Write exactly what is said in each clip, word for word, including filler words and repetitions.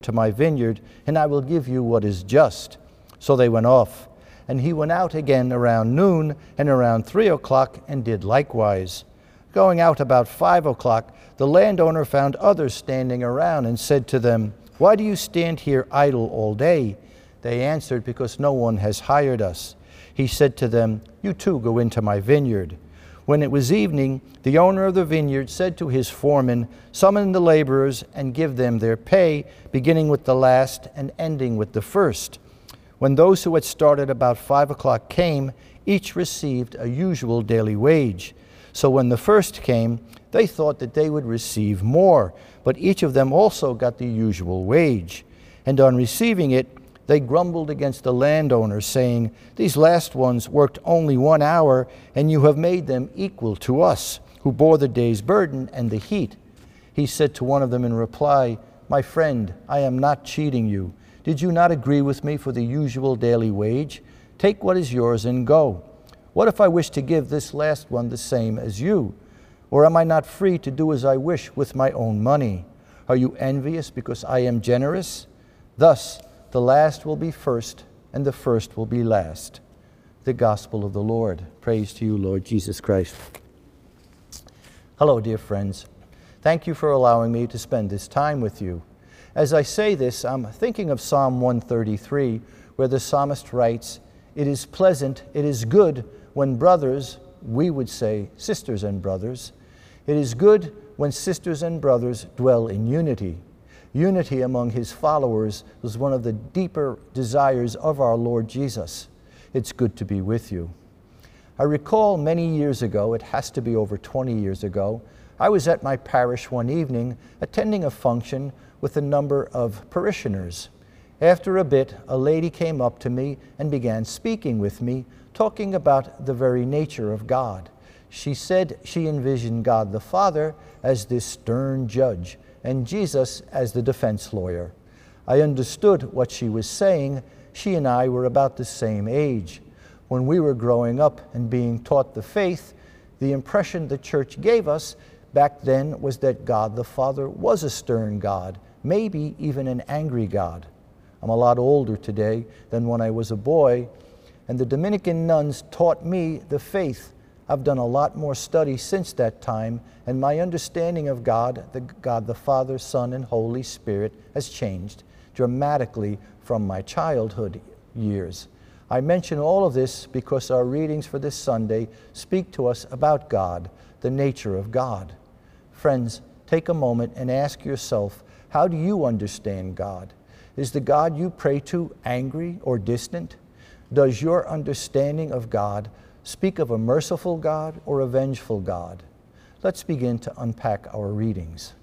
to my vineyard, and I will give you what is just." So they went off. And he went out again around noon and around three o'clock and did likewise. Going out about five o'clock, the landowner found others standing around and said to them, "Why do you stand here idle all day?" They answered, "Because no one has hired us." He said to them, "You too go into my vineyard." When it was evening, the owner of the vineyard said to his foreman, "Summon the laborers and give them their pay, beginning with the last and ending with the first." When those who had started about five o'clock came, each received a usual daily wage. So when the first came, they thought that they would receive more, but each of them also got the usual wage. And on receiving it, they grumbled against the landowner, saying, "These last ones worked only one hour, and you have made them equal to us, who bore the day's burden and the heat." He said to one of them in reply, "My friend, I am not cheating you. Did you not agree with me for the usual daily wage? Take what is yours and go. What if I wish to give this last one the same as you? Or am I not free to do as I wish with my own money? Are you envious because I am generous? Thus, the last will be first, and the first will be last." The Gospel of the Lord. Praise to you, Lord Jesus Christ. Hello, dear friends. Thank you for allowing me to spend this time with you. As I say this, I'm thinking of Psalm one thirty-three, where the psalmist writes, "It is pleasant, it is good when brothers," we would say sisters and brothers, "it is good when sisters and brothers dwell in unity." Unity among his followers was one of the deeper desires of our Lord Jesus. It's good to be with you. I recall many years ago, it has to be over twenty years ago, I was at my parish one evening attending a function with a number of parishioners. After a bit, a lady came up to me and began speaking with me, talking about the very nature of God. She said she envisioned God the Father as this stern judge, and Jesus as the defense lawyer. I understood what she was saying. She and I were about the same age. When we were growing up and being taught the faith, the impression the church gave us back then was that God the Father was a stern God, maybe even an angry God. I'm a lot older today than when I was a boy, and the Dominican nuns taught me the faith. I've done a lot more study since that time, and my understanding of God, the God the Father, Son, and Holy Spirit, has changed dramatically from my childhood years. I mention all of this because our readings for this Sunday speak to us about God, the nature of God. Friends, take a moment and ask yourself, how do you understand God? Is the God you pray to angry or distant? Does your understanding of God speak of a merciful God or a vengeful God? Let's begin to unpack our readings.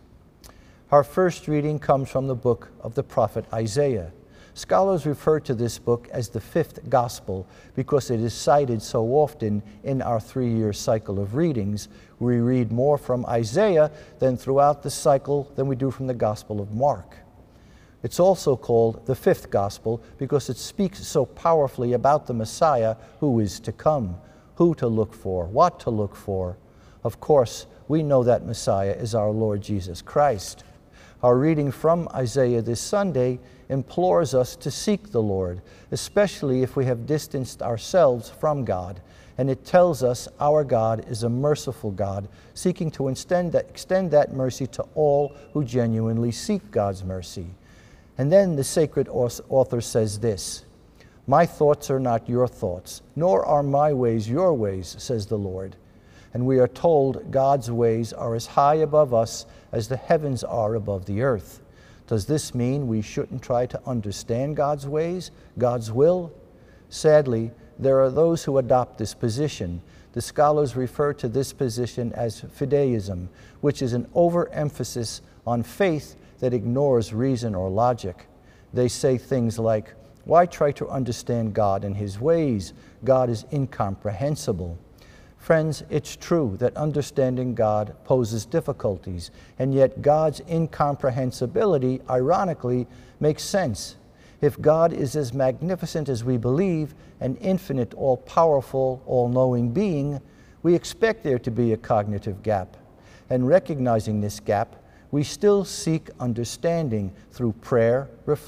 Our first reading comes from the book of the prophet Isaiah. Scholars refer to this book as the fifth gospel because it is cited so often in our three-year cycle of readings. We read more from Isaiah than throughout the cycle than we do from the Gospel of Mark. It's also called the fifth gospel because it speaks so powerfully about the Messiah who is to come, who to look for, what to look for. Of course, we know that Messiah is our Lord Jesus Christ. Our reading from Isaiah this Sunday implores us to seek the Lord, especially if we have distanced ourselves from God. And it tells us our God is a merciful God, seeking to extend that, extend that mercy to all who genuinely seek God's mercy. And then the sacred author says this, "My thoughts are not your thoughts, nor are my ways your ways, says the Lord." And we are told God's ways are as high above us as the heavens are above the earth. Does this mean we shouldn't try to understand God's ways, God's will? Sadly, there are those who adopt this position. The scholars refer to this position as fideism, which is an overemphasis on faith that ignores reason or logic. They say things like, "Why try to understand God and His ways? God is incomprehensible." Friends, it's true that understanding God poses difficulties, and yet God's incomprehensibility, ironically, makes sense. If God is as magnificent as we believe, an infinite, all-powerful, all-knowing being, we expect there to be a cognitive gap. And recognizing this gap, we still seek understanding through prayer, reflection,